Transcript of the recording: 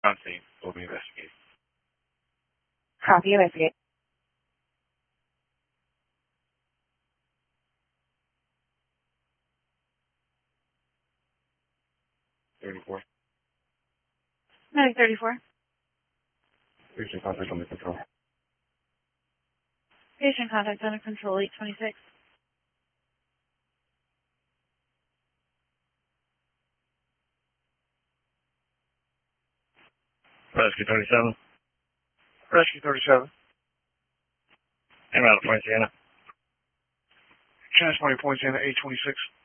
On scene. We'll be investigating. Copy, investigate. Medic 34. Patient contact under control. Patient contact under control, 826. Rescue 37. Rescue 37. En route to Point Siena. Transporting Point Siena 826.